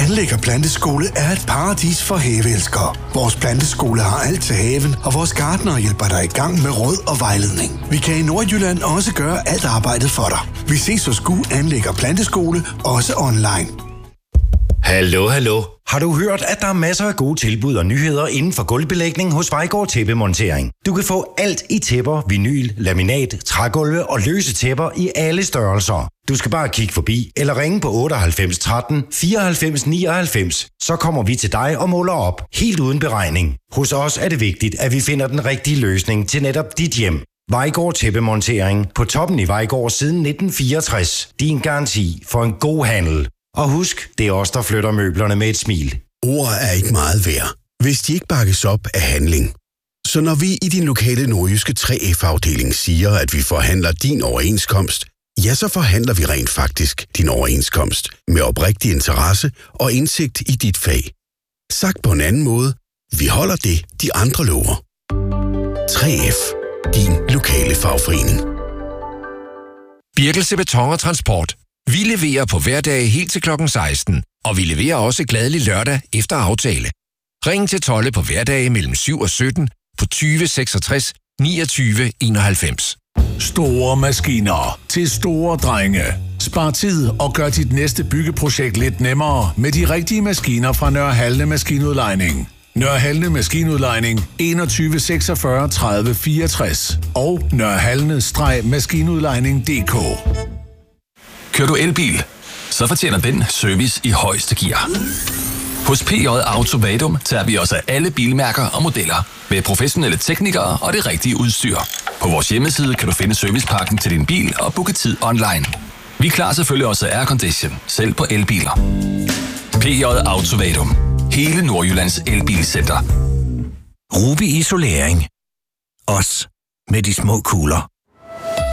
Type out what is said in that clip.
Anlæg og Planteskole er et paradis for haveelskere. Vores planteskole har alt til haven, og vores gartnere hjælper dig i gang med råd og vejledning. Vi kan i Nordjylland også gøre alt arbejdet for dig. Vi ses hos GU Anlæg og Planteskole, også online. Hallo. Har du hørt, at der er masser af gode tilbud og nyheder inden for gulvbelægning hos Vejgaard Tæppemontering? Du kan få alt i tæpper, vinyl, laminat, trægulve og løse tæpper i alle størrelser. Du skal bare kigge forbi eller ringe på 98 13 94 99. Så kommer vi til dig og måler op, helt uden beregning. Hos os er det vigtigt, at vi finder den rigtige løsning til netop dit hjem. Vejgaard Tæppemontering på toppen i Vejgaard siden 1964. Din garanti for en god handel. Og husk, det er os, der flytter møblerne med et smil. Ord er ikke meget værd, hvis de ikke bakkes op af handling. Så når vi i din lokale nordjyske 3F-afdeling siger, at vi forhandler din overenskomst, ja, så forhandler vi rent faktisk din overenskomst med oprigtig interesse og indsigt i dit fag. Sagt på en anden måde, vi holder det, de andre lover. 3F. Din lokale fagforening. Birkelse Beton og Transport. Vi leverer på hverdage helt til klokken 16, og vi leverer også gladelig lørdag efter aftale. Ring til Tolle på hverdage mellem 7 og 17 på 20 66 29 91. Store maskiner til store drenge. Spar tid og gør dit næste byggeprojekt lidt nemmere med de rigtige maskiner fra Nørre Halne Maskinudlejning. Nørre Halne Maskinudlejning 21 46 30 64 og nørrehalne-maskinudlejning.dk. Kører du elbil? Så fortjener den service i højeste gear. Hos PJ Auto Vadum tager vi os af alle bilmærker og modeller med professionelle teknikere og det rigtige udstyr. På vores hjemmeside kan du finde servicepakken til din bil og booke tid online. Vi klarer selvfølgelig også aircondition, selv på elbiler. PJ Auto Vadum. Hele Nordjyllands elbilcenter. Ruby Isolering. Os med de små kugler.